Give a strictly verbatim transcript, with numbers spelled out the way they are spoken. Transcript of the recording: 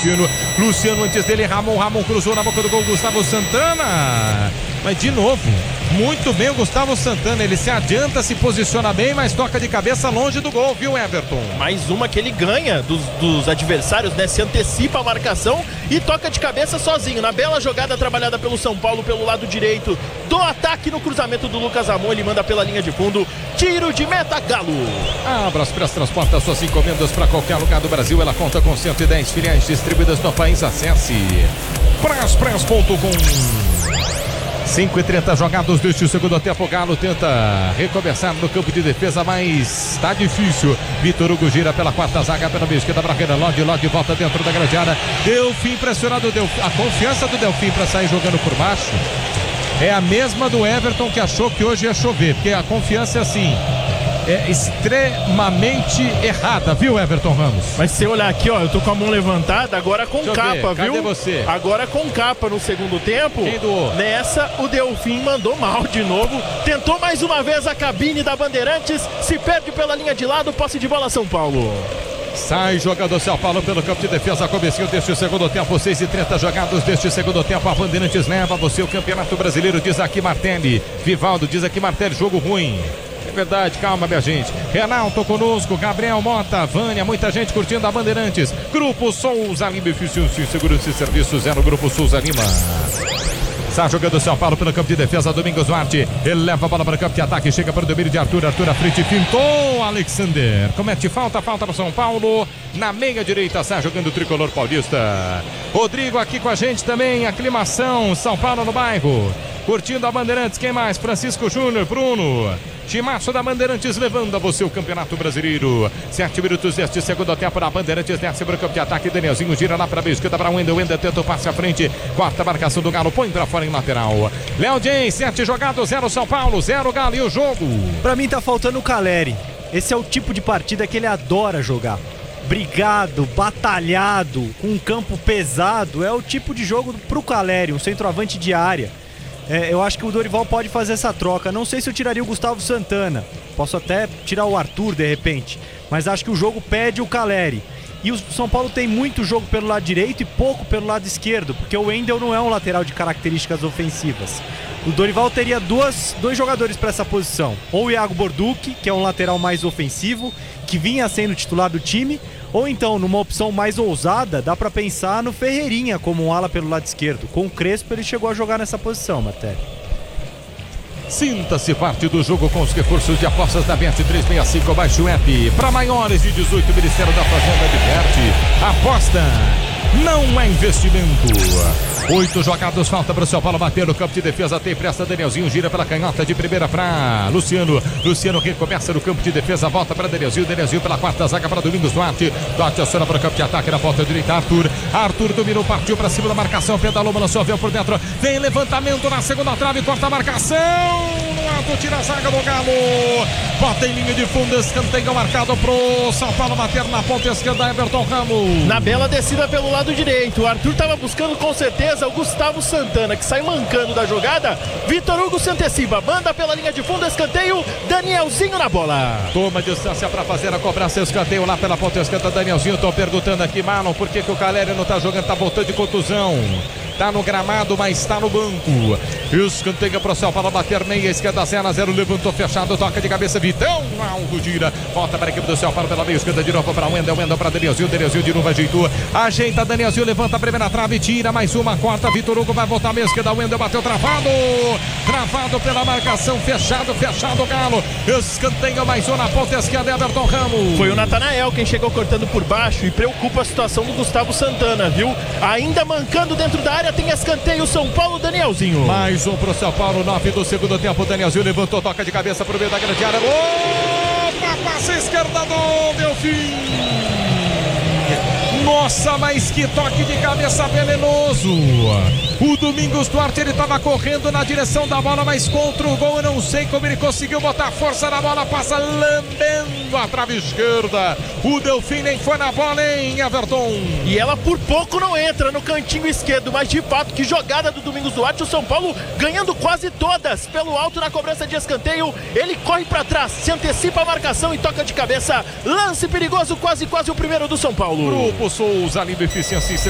Luciano. Luciano antes dele, Ramon. Ramon cruzou na boca do gol, Gustavo Santana. Mas de novo, muito bem o Gustavo Santana. Ele se adianta, se posiciona bem, mas toca de cabeça longe do gol, viu, Everton? Mais uma que ele ganha dos, dos adversários, né? Se antecipa a marcação e toca de cabeça sozinho. Na bela jogada trabalhada pelo São Paulo pelo lado direito do ataque no cruzamento do Lucas Ramon. Ele manda pela linha de fundo. Tiro de meta, Galo. A Braspress transporta suas encomendas para qualquer lugar do Brasil. Ela conta com cento e dez filiais distribuídas no país. Acesse braspress ponto com. cinco e trinta jogados deste segundo tempo. O Galo tenta recomeçar no campo de defesa, mas está difícil. Vitor Hugo gira pela quarta zaga, pela meia esquerda, Bragueira, Lodi, Lodi volta dentro da grande área. Delfim pressionado, Delfim. A confiança do Delfim para sair jogando por baixo é a mesma do Everton, que achou que hoje ia chover, porque a confiança é assim, é extremamente errada, viu, Everton Ramos? Mas se você olhar aqui, ó, eu tô com a mão levantada, agora com Deixa capa, ver, viu? cadê você? Agora com capa no segundo tempo. Quem doou? Nessa, o Delfim mandou mal de novo. Tentou mais uma vez a cabine da Bandeirantes. Se perde pela linha de lado, posse de bola São Paulo. Sai jogador São Paulo pelo campo de defesa, comecinho deste segundo tempo, seis e trinta jogados deste segundo tempo. A Bandeirantes leva você o Campeonato Brasileiro, diz aqui Martelli. Vivaldo, diz aqui Martelli, jogo ruim. É verdade, calma, minha gente. Renato conosco, Gabriel Mota, Vânia, muita gente curtindo a Bandeirantes. Grupo Souza Lima, Eficiência e Segurança e Serviços, é no Grupo Souza Lima. Está jogando São Paulo pelo campo de defesa, Domingos Duarte. Ele leva a bola para o campo de ataque, chega para o domínio de Arthur. Arthur à frente, fintou Alexander. Comete falta, falta para o São Paulo. Na meia direita, está jogando o tricolor paulista. Rodrigo aqui com a gente também, aclimação, São Paulo no bairro. Curtindo a Bandeirantes, quem mais? Francisco Júnior, Bruno. Timaço da Bandeirantes levando a você o Campeonato Brasileiro. Sete minutos deste segundo tempo na Bandeirantes. Desce para o campo de ataque. Danielzinho gira lá para a esquerda para o Wendel. Wendel tenta o passe à frente. Quarta marcação do Galo. Põe para fora em lateral. Léo James, sete jogados, zero São Paulo, zero Galo. E o jogo? Para mim tá faltando o Caleri. Esse é o tipo de partida que ele adora jogar. Brigado, batalhado, com um campo pesado. É o tipo de jogo pro Caleri, um centroavante de área. É, eu acho que o Dorival pode fazer essa troca. Não sei se eu tiraria o Gustavo Santana. Posso até tirar o Arthur de repente. Mas acho que o jogo pede o Caleri. E o São Paulo tem muito jogo pelo lado direito e pouco pelo lado esquerdo, porque o Wendel não é um lateral de características ofensivas. O Dorival teria duas, dois jogadores para essa posição. Ou o Iago Borducci, que é um lateral mais ofensivo, que vinha sendo titular do time. Ou então, numa opção mais ousada, dá para pensar no Ferreirinha como um ala pelo lado esquerdo. Com o Crespo ele chegou a jogar nessa posição, Matéria. Sinta-se parte do jogo com os recursos de apostas da Bet trezentos e sessenta e cinco. Baixe o app. Para maiores de dezoito, o Ministério da Fazenda adverte. Aposta não é investimento. Oito jogados, falta para o São Paulo bater no campo de defesa. Tem pressa, Danielzinho gira pela canhota de primeira para Luciano. Luciano recomeça no campo de defesa, volta para Danielzinho. Danielzinho pela quarta zaga para Domingos Duarte. Duarte aciona para o campo de ataque na ponta direita. Arthur. Arthur dominou, partiu para cima da marcação. Pedalou, balançou, veio por dentro. Vem levantamento na segunda trave, corta a marcação. No alto, tira a zaga do Galo. Bota em linha de fundo, escanteio marcado pro São Paulo bater na ponta esquerda. Everton Ramos. Na bela descida pelo lado direito, o Arthur estava buscando com certeza o Gustavo Santana, que sai mancando da jogada. Vitor Hugo se antecipa, manda pela linha de fundo, escanteio, Danielzinho na bola. Toma distância para fazer a cobrança, escanteio lá pela ponta esquerda, Danielzinho. Tô perguntando aqui, Marlon, por que, que o Caleri não tá jogando, tá voltando de contusão. Tá no gramado, mas tá no banco. Escanteio pro São Paulo bater meia esquerda, zero a zero, levantou fechado, toca de cabeça, Vitão, alto gira, volta para a equipe do São Paulo pela meia esquerda, de novo para Wendel, Wendel para Danielzinho, Danielzinho de novo ajeitou, ajeita Danielzinho, levanta a primeira trave, tira mais uma, corta, Vitor Hugo vai voltar a meia esquerda, Wendel bateu travado, travado pela marcação, fechado, fechado o Galo, escanteio mais um na ponta esquerda, Everton Ramos. Foi o Natanael quem chegou cortando por baixo e preocupa a situação do Gustavo Santana, viu? Ainda mancando dentro da área, tem escanteio, São Paulo, Danielzinho. Mais um pro São Paulo, nove do segundo tempo, Danielzinho levantou, toca de cabeça pro meio da grande área. Opa, passa a esquerda do Delfim. Nossa, mas que toque de cabeça venenoso. O Domingos Duarte, ele estava correndo na direção da bola, mas contra o gol, eu não sei como ele conseguiu botar força na bola, passa lambendo a trave esquerda. O Delfim nem foi na bola, hein, Everton? E ela por pouco não entra no cantinho esquerdo, mas de fato, que jogada do Domingos Duarte, o São Paulo ganhando quase todas pelo alto na cobrança de escanteio. Ele corre para trás, se antecipa a marcação e toca de cabeça. Lance perigoso, quase quase o primeiro do São Paulo. Grupo Souza Lima, Eficiência e